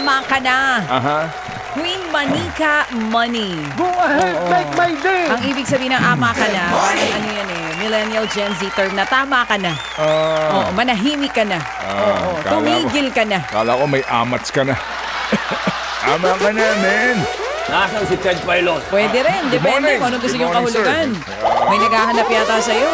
tama ka na. Aha. Queen Manika Money. Go ahead, make my day! Ang ibig sabihin ng ama ka na, parang ano yan eh, millennial Gen Z term na tama ka na. Oo, manahimik ka na. Oo, tumigil ka na. Kala ko may amats ka na. Ama ka na, men. Nasaan si Ted Filon? Pwede rin, depende morning. kung ano gusto Good niyong morning, sir. kahulugan. May naghahanap yata sa'yo.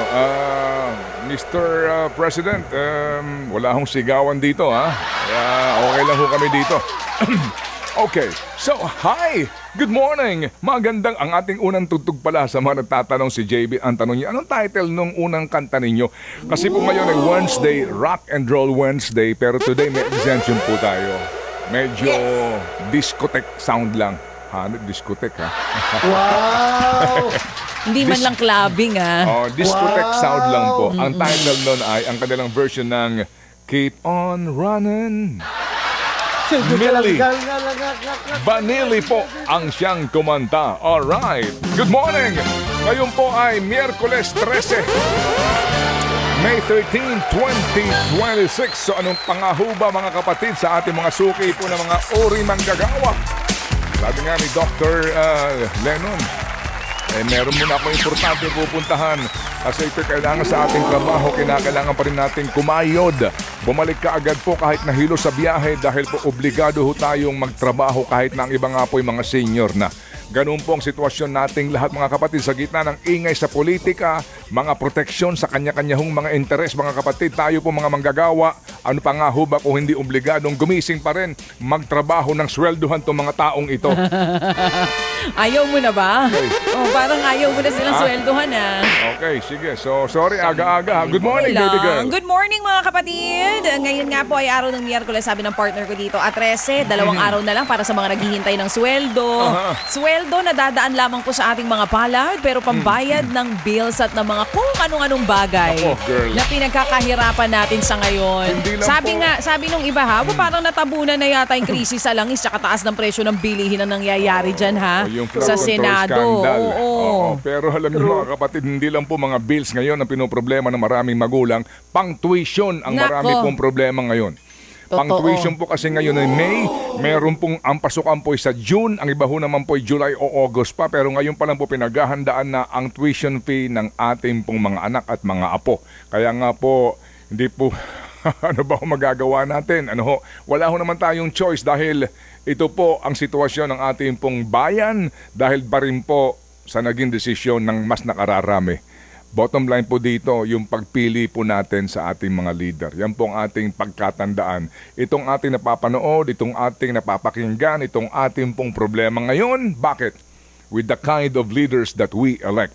Mr. President, wala akong sigawan dito, ha? Kaya okay lang ho kami dito. Okay, so hi! Good morning! Magandang ang ating unang tugtog pala sa mga nagtatanong si JB. Ang tanong niya, anong title nung unang kanta ninyo? Kasi po ngayon ay Wednesday, Rock and Roll Wednesday, pero today may exemption po tayo. Medyo discotheque sound lang. Ha? Discotheque, ha? Wow! Hindi man lang clubbing Oh, discotheque sound lang po. Ang title nun ay ang kanilang version ng Keep on Running. Millie Vanilli po ang siyang kumanta. Alright. Good morning! Ngayon po ay Miyerkules 13. May 13, 2026. So anong pangahuba mga kapatid sa ating mga suki po ng mga uri manggagawa? Sabi nga ni Dr. Lennon, meron muna ako importante pupuntahan kasi ito kailangan sa ating trabaho, kinakailangan pa rin natin kumayod. Bumalik ka agad po kahit nahilo sa biyahe dahil po obligado ho tayong magtrabaho kahit na ang iba nga po yung mga senior na. Ganun po ang sitwasyon nating lahat mga kapatid sa gitna ng ingay sa politika, mga proteksyon sa kanya-kanyahong mga interes mga kapatid. Tayo po mga manggagawa, ano pa nga ho ba kung hindi obligadong gumising pa rin, magtrabaho ng swelduhan tong mga taong ito. Ayaw mo na ba? Okay. Oh, parang ayaw mo na silang sweldohan Okay, sige. So, sorry, aga-aga. Good morning, Okay baby girl. lang. Good morning mga kapatid. Ngayon nga po ay araw ng Miyerkules, sabi ng partner ko dito. At 13, dalawang araw na lang para sa mga naghihintay ng sweldo. Sweldo na dadaan lamang po sa ating mga palad, pero pambayad ng bills at ng mga kung anong-anong bagay Ako, girl. na pinagkakahirapan natin sa ngayon. Hindi lang Sabi nung iba ha, parang natabunan na yata yung krisis sa langis at taas ng presyo ng bilihin na nangyayari dyan ha, Yung flood sa control Senado. scandal. Oo. Pero alam niyo mga kapatid, hindi lang po mga bills ngayon ang pinoproblema ng maraming magulang. Pang-tuition ang Nako. marami pong problema ngayon. Totoo. Pang-tuition po kasi ngayon ay May, meron pong ang pasukan po ay sa June, ang iba ho naman po ay July o August pa. Pero ngayon pa lang po pinaghahandaan na ang tuition fee ng ating pong mga anak at mga apo. Kaya nga po, hindi po, ano ba ho magagawa natin? Ano ho? Wala ho naman tayong choice dahil ito po ang sitwasyon ng ating pong bayan dahil pa rin po sa naging desisyon ng mas nakararami. Bottom line po dito, yung pagpili po natin sa ating mga leader. Yan po ang ating pagkatandaan. Itong ating napapanood, itong ating napapakinggan, itong ating pong problema ngayon. Bakit? With the kind of leaders that we elect.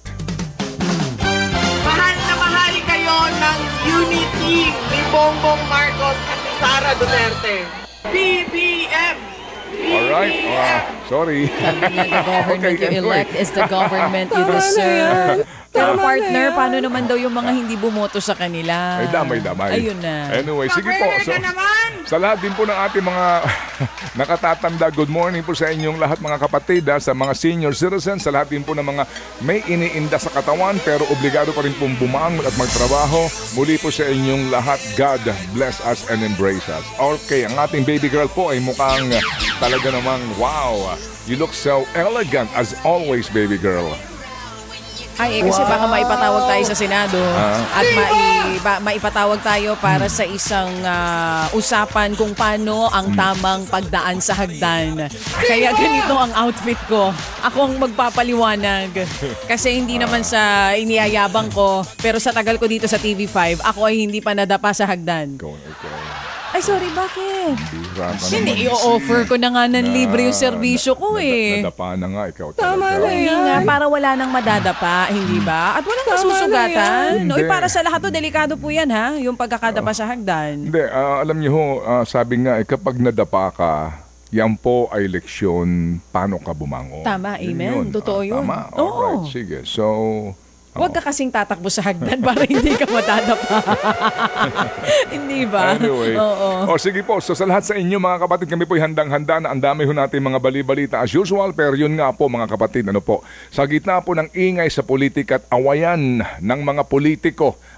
Mahal na mahal kayo ng unity ni Bongbong Marcos at ni Sara Duterte. BBM! Alright? Sorry. The government Okay, you elect is the government you deserve. Pero partner, paano naman daw yung mga hindi bumoto sa kanila? Ay, damay-damay. Ayun na. Anyway, sige po. Kapwede ka naman! Sa lahat din po ng ating mga nakatatanda, good morning po sa inyong lahat mga kapatid, sa mga senior citizens, sa lahat din po ng mga may iniinda sa katawan pero obligado pa rin pong bumangon at magtrabaho. Muli po sa inyong lahat, God bless us and embrace us. Okay, ang ating baby girl po ay mukhang talaga namang wow. You look so elegant as always, baby girl. Ay, kasi baka maipatawag tayo sa Senado at maipatawag tayo para sa isang usapan kung paano ang tamang pagdaan sa hagdan. Kaya ganito ang outfit ko. Ako ang magpapaliwanag. Kasi hindi naman sa iniyayabang ko, pero sa tagal ko dito sa TV5, ako ay hindi pa nadapa sa hagdan. Ay, sorry, bakit? Hindi, i-offer ko na nga ng libre yung serbisyo ko eh. Nadapa na nga, ikaw Tama talaga. na Hindi nga, para wala nang madadapa, hindi ba? At walang masusugatan. No, Hindi. para sa lahat to, delikado po yan ha, yung pagkakadapa sa hagdan. Hindi, alam niyo ho, sabi nga, kapag nadapa ka, yan po ay leksyon paano ka bumangon. Tama, Yun amen. yun. Totoo yun. Tama, Oo. alright, sige. So, Huwag ka kasing tatakbo sa hagdan para hindi ka madadapa. Hindi ba? anyway. Oo. O sige po, so sa lahat sa inyo mga kapatid, kami po handang-handa na ang dami ho natin mga bali-balita as usual. Pero yun nga po mga kapatid, ano po, sa gitna po ng ingay sa politika at awayan ng mga politiko,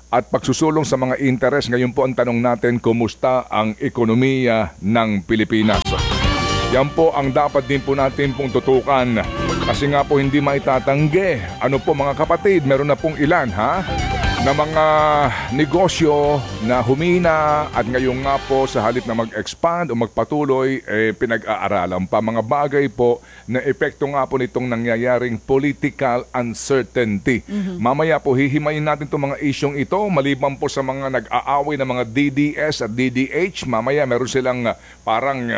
at pagsusulong sa mga interes. Ngayon po ang tanong natin, kumusta ang ekonomiya ng Pilipinas? Yan po ang dapat din po natin pong tutukan. Kasi nga po hindi maitatanggi. Ano po mga kapatid, meron na pong ilan na mga negosyo na humina at ngayon nga po sa halip na mag-expand o magpatuloy, pinag-aaralan pa mga bagay po na epekto nga po nitong nangyayaring political uncertainty. Mamaya po hihimayin natin itong mga isyong ito maliban po sa mga nag-aaway na mga DDS at DDH. Mamaya meron silang parang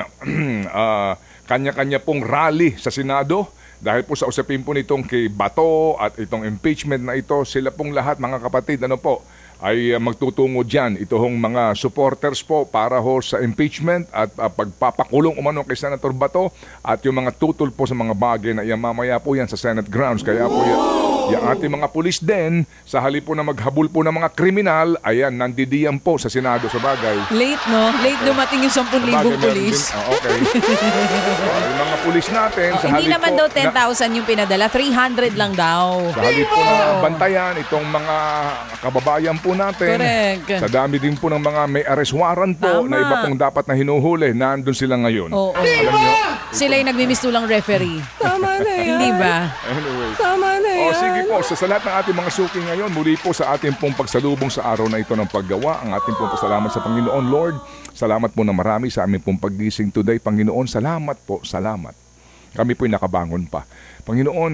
kanya-kanya pong rally sa Senado. Dahil po sa usapin po nitong kay Bato at itong impeachment na ito, sila pong lahat mga kapatid, ay magtutungo dyan. Ito hong mga supporters po para ho sa impeachment at pagpapakulong umano kay Senator Bato at yung mga tutol po sa mga bagay na yan mamaya po yan sa Senate grounds. Kaya po yung ating mga pulis din, sa halip po na maghabol po ng mga kriminal, ayan, nandidiyan po sa Senado sa bagay. Late, no? Late dumating yung 10,000 pulis. Okay. Yung mga pulis natin, sa Hindi halip naman po daw 10,000 yung pinadala, 300 lang daw. sa halip po na bantayan itong mga kababayan po natin. Correct. Sa dami din po ng mga may arrest warrant po Tama. na iba pong dapat na hinuhuli, nandun sila ngayon. Oo. Alam nyo? Sila yung nagmimistulang referee. Tama na yan. Hindi ba? Anyway. Tama na yan. Sige po, sa lahat ng ating mga suki ngayon, muli po sa ating pong pagsalubong sa araw na ito ng paggawa, ang ating pong pasalamat sa Panginoon. Lord, salamat po na marami sa aming pong paggising today. Panginoon, salamat po, salamat. Kami po'y nakabangon pa. Panginoon,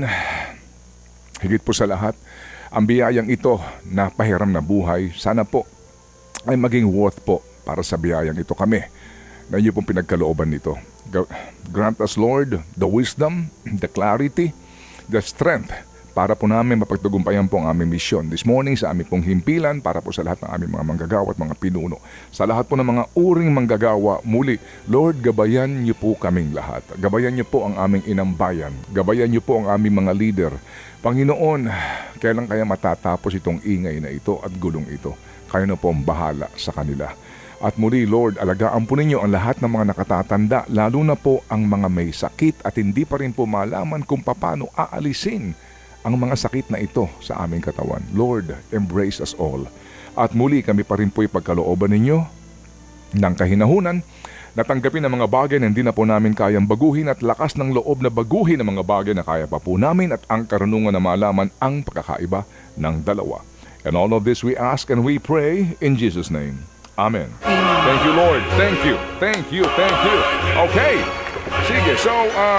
higit po sa lahat, ang biyayang ito na pahiram na buhay, sana po ay maging worth po para sa biyayang ito kami na inyo pong pinagkalooban nito. Grant us, Lord, the wisdom, the clarity, the strength para po namin mapagtagumpayan po ang aming misyon. This morning sa aming pong himpilan para po sa lahat ng aming mga manggagawa at mga pinuno. Sa lahat po ng mga uring manggagawa, muli, Lord, gabayan niyo po kaming lahat. Gabayan niyo po ang aming inambayan. Gabayan niyo po ang aming mga leader. Panginoon, kailan kaya matatapos itong ingay na ito at gulong ito? Kayo na po ang bahala sa kanila. At muli, Lord, alagaan po ninyo ang lahat ng mga nakatatanda, lalo na po ang mga may sakit at hindi pa rin po malaman kung paano aalisin ang mga sakit na ito sa aming katawan. Lord, embrace us all. At muli kami pa rin po ipagkalooban ninyo ng kahinahunan na tanggapin ang mga bagay na hindi na po namin kayang baguhin at lakas ng loob na baguhin ang mga bagay na kaya pa po namin at ang karunungan na malaman ang pagkakaiba ng dalawa. And all of this we ask and we pray in Jesus' name. Amen. Thank you, Lord. Thank you. Thank you. Thank you. Okay. Sige, so,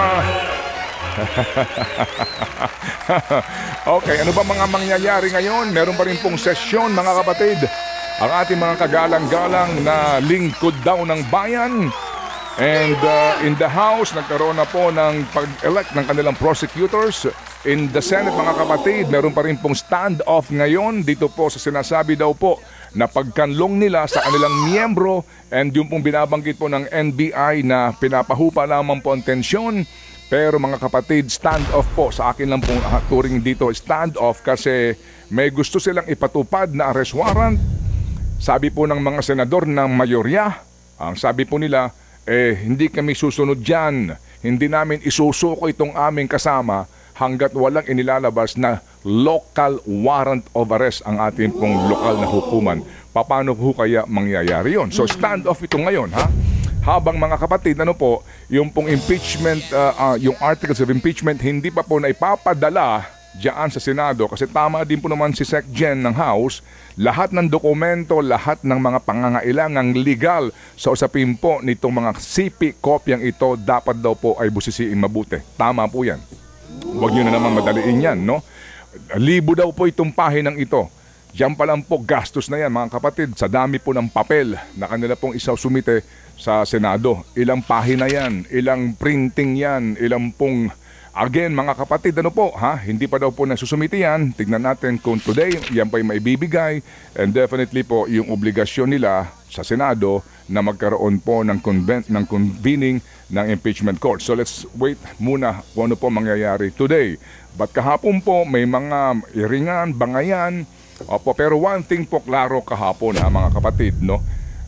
okay, ano ba mga mangyayari ngayon? Meron pa rin pong sesyon mga kapatid. Ang ating mga kagalang-galang na lingkod daw ng bayan. And in the House, nagkaroon na po ng pag-elect ng kanilang prosecutors. In the Senate mga kapatid, meron pa rin pong stand-off ngayon dito po sa sinasabi daw po na pagkanlong nila sa kanilang miyembro and yung pong binabanggit po ng NBI na pinapahupa lamang po ang tensyon. Pero mga kapatid, stand-off po. Sa akin lang pong turing dito, stand-off kasi may gusto silang ipatupad na arrest warrant. Sabi po ng mga senador ng mayorya, ang sabi po nila, hindi kami susunod dyan. Hindi namin isusuko itong aming kasama hanggat walang inilalabas na local warrant of arrest ang ating pong lokal na hukuman. Paano po kaya mangyayari yon? So stand-off ito ngayon, ha? Habang mga kapatid, yung pong impeachment, yung articles of impeachment, hindi pa po na ipapadala diyan sa Senado kasi tama din po naman si Sec Gen ng House, lahat ng dokumento, lahat ng mga pangangailangang legal sa usapin po nitong mga CP kopyang ito dapat daw po ay busisiin mabuti. Tama po yan. Huwag nyo na naman madaliin yan, no? Libo daw po itong pahinang ito. Diyan pa lang po, gastos na yan mga kapatid. Sa dami po ng papel na kanila pong isaw sumite sa Senado. Ilang pahina yan, ilang printing yan, ilang pong... Again, mga kapatid, hindi pa daw po nasusumite yan. Tignan natin kung today, yan pa yung maibibigay. And definitely po, yung obligasyon nila sa Senado na magkaroon po ng convening ng impeachment court. So let's wait muna kung ano po mangyayari today. But kahapon po, may mga iringan, bangayan. Opo, pero one thing po klaro kahapon mga kapatid, no?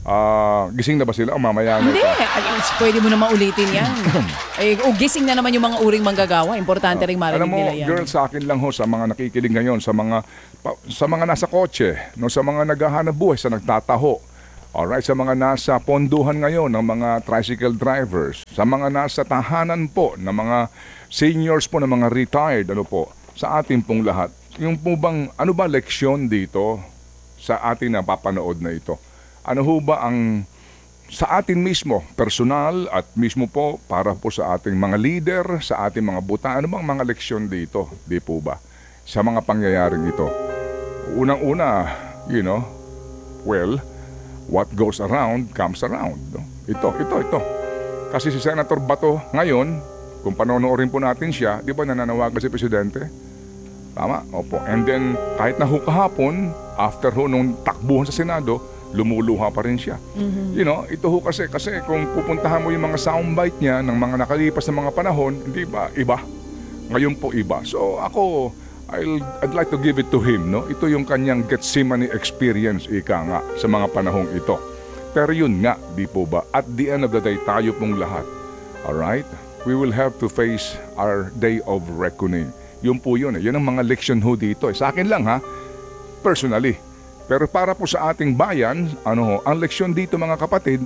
Gising na ba sila o mamaya na Hindi, ito? pwede mo na maulitin yan. Gising na naman yung mga uring manggagawa. Importante rin marinig Alam mo, nila yan. girl, sa akin lang ho, sa mga nakikinig ngayon, sa mga nasa kotse, no, sa mga naghahanap buhay, sa nagtataho, alright, sa mga nasa ponduhan ngayon ng mga tricycle drivers, sa mga nasa tahanan po, ng mga seniors po, ng mga retired, ano po, sa atin pong lahat. Yung po bang, ano ba leksyon dito sa atin na papanood na ito? Ano ho ba ang sa atin mismo, personal at mismo po para po sa ating mga leader, sa ating mga buta, ano bang mga leksyon dito, di po ba? Sa mga pangyayaring ito. Unang-una, well, what goes around comes around. No? Ito. Kasi si Senator Bato ngayon, kung panonoorin po natin siya, di ba nananawagan si Presidente? Tama? Opo. And then, kahit na ho kahapon, after ho nung takbuhan sa Senado, lumuluha pa rin siya. Ito ho kasi kung pupuntahan mo yung mga soundbite niya ng mga nakalipas na mga panahon, hindi ba iba? Ngayon po iba. So ako, I'd like to give it to him, no? Ito yung kanyang Gethsemane experience, ika nga, sa mga panahong ito. Pero yun nga, di po ba? At the end of the day, tayo pong lahat, alright? We will have to face our day of reckoning. Yun po yun. Yun ang mga leksyon ho dito. Sa akin lang ha, personally. Pero para po sa ating bayan, ang leksyon dito mga kapatid,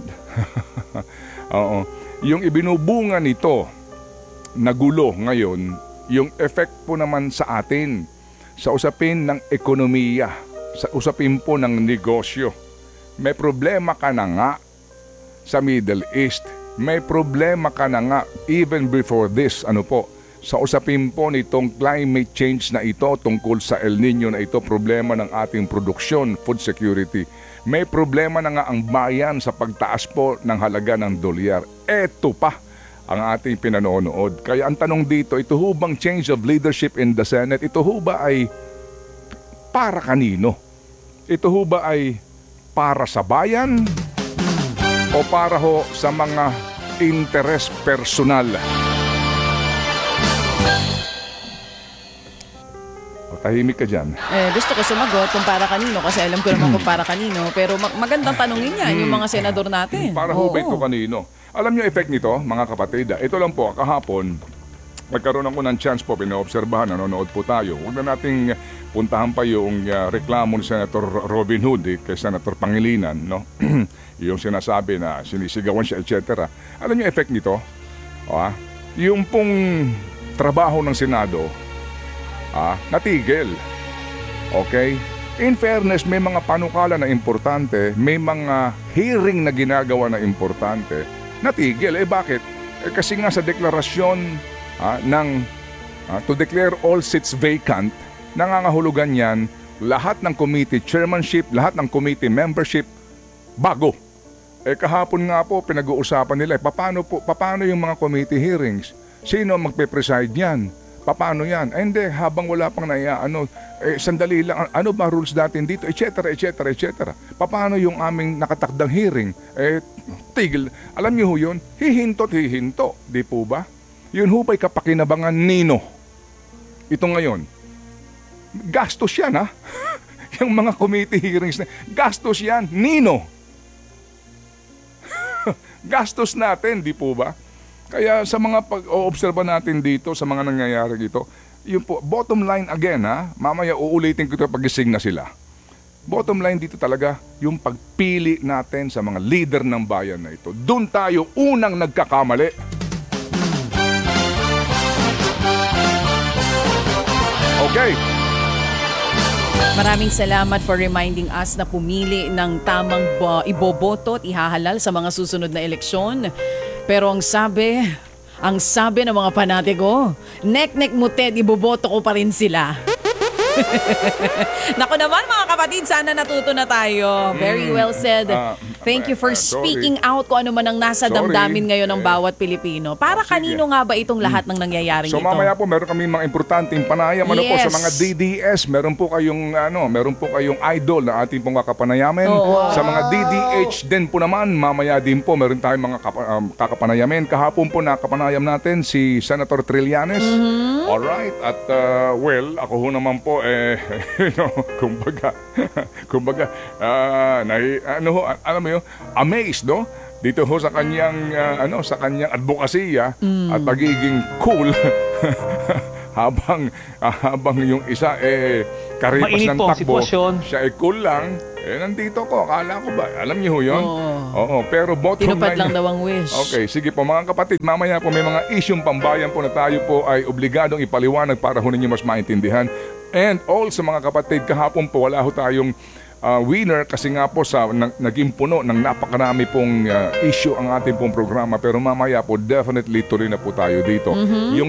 yung ibinubunga nito na gulo ngayon, yung effect po naman sa atin, sa usapin ng ekonomiya, sa usapin po ng negosyo. May problema ka na nga sa Middle East, may problema ka na nga even before this, sa usapin po nitong climate change na ito tungkol sa El Nino na ito, problema ng ating produksyon, food security. May problema na nga ang bayan sa pagtaas po ng halaga ng dolyar. Eto pa ang ating pinanonood. Kaya ang tanong dito, ito ho bang change of leadership in the Senate? Ito ho ba ay para kanino? Ito ho ba ay para sa bayan? O para ho sa mga interes personal? Tahimik ka dyan. Gusto ko sumagot kung para kanino kasi alam ko naman kung para kanino. Pero magandang tanongin yan yung mga senador natin. Para ho ba ito kanino? Alam niyo effect nito, mga kapatid. Ito lang po, kahapon, nagkaroon ako ng chance po, pinaobserbahan, nanonood po tayo. Huwag na nating puntahan pa yung reklamo ni Senator Robin Hood kay Senator Pangilinan, no? Yung sinasabi na sinisigawan siya, etc. Alam niyo effect nito? Yung pong trabaho ng Senado, natigil. Okay? In fairness, may mga panukala na importante, may mga hearing na ginagawa na importante, natigil. Bakit? Kasi nga sa deklarasyon to declare all seats vacant, nangangahulugan yan, lahat ng committee chairmanship, lahat ng committee membership, bago. Kahapon nga po, pinag-uusapan nila, paano yung mga committee hearings? Sino magpe-preside yan? Paano yan? Hindi, habang wala pang sandali lang, ano ba rules natin dito, etc. Paano yung aming nakatakdang hearing? Tigil. Alam niyo ho yun, hihinto, di po ba? Yun ho ba'y kapakinabangan nino? Ito ngayon, gastos yan ha? Yung mga committee hearings na, gastos yan, nino? Gastos natin, di po ba? Kaya sa mga pag-oobserba natin dito, sa mga nangyayari dito, yun po, bottom line again mamaya uulitin ko ito pag-gising na sila. Bottom line dito talaga, yung pagpili natin sa mga leader ng bayan na ito. Doon tayo unang nagkakamali. Okay. Maraming salamat for reminding us na pumili ng tamang iboboto at ihahalal sa mga susunod na eleksyon. Pero ang sabi ng mga panatiko, nek-nek mo Ted, iboboto ko pa rin sila. Naku naman mga kapatid, sana natuto na tayo. Very well said. Thank you for speaking out kung ano man ang nasa damdamin ngayon ng bawat Pilipino. Para kanino nga ba itong lahat ng nangyayaring ito? So mamaya po meron kami mga importanteng panayam po sa mga DDS. Meron po kayong idol na ating pong kakapanayamin. Sa mga DDH din po naman, mamaya din po meron tayong mga kakapanayamin. Kahapon po nakapanayam natin si Senator Trillanes. Alright, at ako ho naman po kumbaga, alam mo yun, amazed, no? Dito ho sa kanyang, sa kanyang advokasya at pagiging cool habang yung isa karipas Mainit ng po ang takbo, sitwasyon. siya cool lang. Nandito ko, akala ko ba? Alam niyo ho yun? Oo, pero bottom Tinupad line. lang daw ang wish. Okay, sige po mga kapatid, mamaya po may mga isyong pambayan po na tayo po ay obligadong ipaliwanag para ho ninyo mas maintindihan. And also mga kapatid, kahapon po wala ho tayong winner kasi nga po sa naging puno ng napakarami pong issue ang ating pong programa, pero mamaya po definitely tuloy na po tayo dito. Yung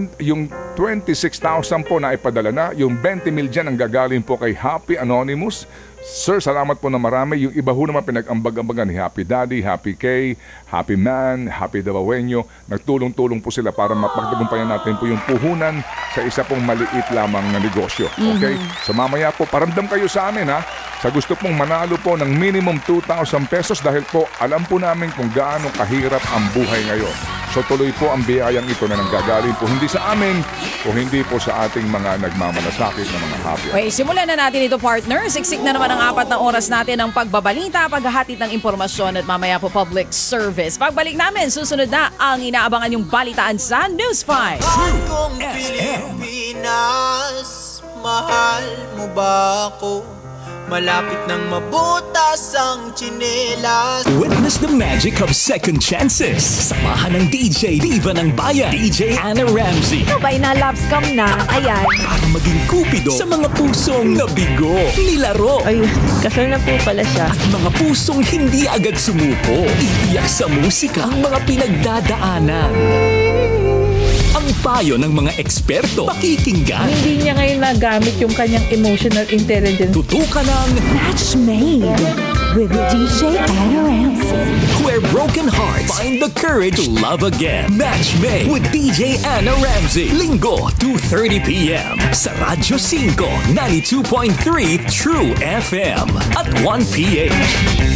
26,000 po na ipadala na, yung 20 mil dyan ang gagaling po kay Happy Anonymous. Sir, salamat po na marami. Yung iba ho naman pinag-ambag-ambagan ni Happy Daddy, Happy K, Happy Man, Happy Dawawenyo. Nagtulong-tulong po sila para mapagtagumpayan natin po yung puhunan sa isa pong maliit lamang na negosyo. Okay? So mamaya po, paramdam kayo sa amin ha. Sa gusto pong manalo po ng minimum 2,000 pesos dahil po alam po namin kung gaano kahirap ang buhay ngayon. So tuloy po ang biyayang ito na nanggagaling po hindi sa amin o hindi po sa ating mga nagmamalasakit na mga happy. Okay, simulan na natin ito, partner. Siksik na naman ang 4 na oras natin ng pagbabalita, paghahatid ng impormasyon at mamaya po public service. Pagbalik namin, susunod na ang inaabangan yung balitaan sa News 5. Akong Pilipinas, mahal mo ba ako? Malapit nang mabutas ang tsinelas. Witness the magic of second chances. Samahan ng DJ Diva ng Bayan, DJ Anna Ramsey. Sabay na love scam na, ayan. Para maging kupido sa mga pusong nabigo, nilaro. Ay, kasal na po pala siya. At mga pusong hindi agad sumuko. Iiyak sa musika ang mga pinagdadaanan. Ang payo ng mga eksperto, pakikinggan. Hindi niya ngayon magamit yung kanyang emotional intelligence. Tutukan ng Match Made with DJ Anna Ramsey. Where broken hearts find the courage to love again. Match Made with DJ Anna Ramsey. Linggo, 2:30 p.m. sa Radyo 5, 92.3 True FM at 1 PH.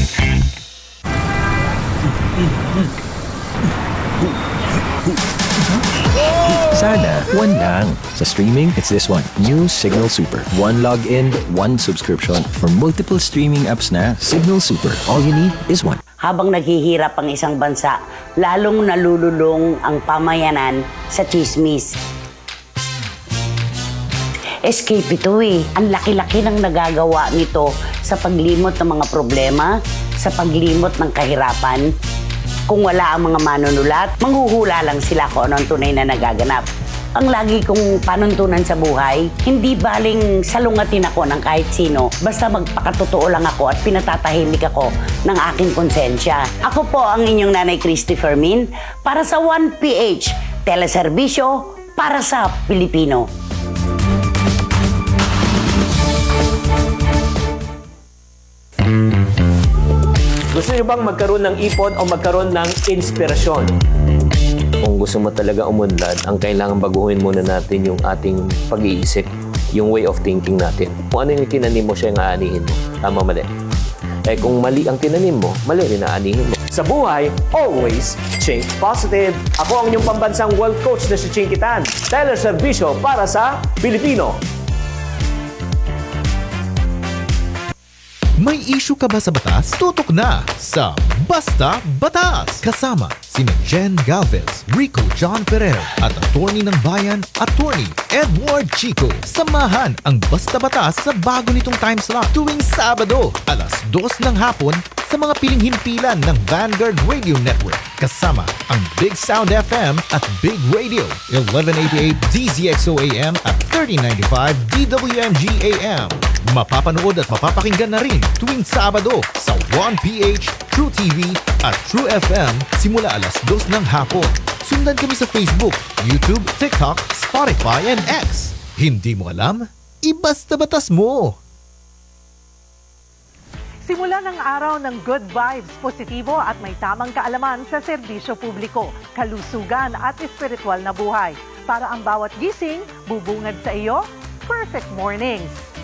Sana, one lang. Sa streaming, it's this one. New Signal Super. One login, one subscription. For multiple streaming apps na, Signal Super. All you need is one. Habang naghihirap ang isang bansa, lalong nalululong ang pamayanan sa chismis. Escape ito eh. Ang laki-laki ng nagagawa nito sa paglimot ng mga problema, sa paglimot ng kahirapan. Kung wala ang mga manunulat, manghuhula lang sila kung ano ang tunay na nagaganap. Ang lagi kong panuntunan sa buhay, hindi baling salungatin ako ng kahit sino, basta magpakatotoo lang ako at pinatatahimik ako ng aking konsensya. Ako po ang inyong Nanay Christy Fermin para sa 1PH, teleserbisyo para sa Pilipino. Gusto niyo bang magkaroon ng ipon o magkaroon ng inspirasyon? Kung gusto mo talaga umunlad, ang kailangan baguhin muna natin yung ating pag-iisip, yung way of thinking natin. Kung ano yung tinanim mo, siya yung aanihin mo. Tama, mali. Kung mali ang tinanim mo, mali rin aanihin mo. Sa buhay, always think positive. Ako ang inyong pambansang world coach na si Chinky Tan. Teleserbisyo para sa Pilipino. May issue ka ba sa batas? Tutok na sa Basta Batas! Kasama sina Jen Galvez, Rico John Ferrer at attorney ng bayan, attorney Edward Chico. Samahan ang Basta Batas sa bago nitong time slot tuwing Sabado, alas 2 ng hapon sa mga piling himpilan ng Vanguard Radio Network. Kasama ang Big Sound FM at Big Radio, 1188 DZXO AM at 3095 DWMG AM. Mapapanood at mapapakinggan na rin tuwing Sabado sa 1PH, True TV at True FM simula alas 2 ng hapon. Sundan kami sa Facebook, YouTube, TikTok, Spotify, and X. Hindi mo alam? Ibasta batas mo! Simula ng araw ng good vibes, positibo at may tamang kaalaman sa serbisyo publiko, kalusugan at espiritual na buhay. Para ang bawat gising, bubungad sa iyo, perfect mornings.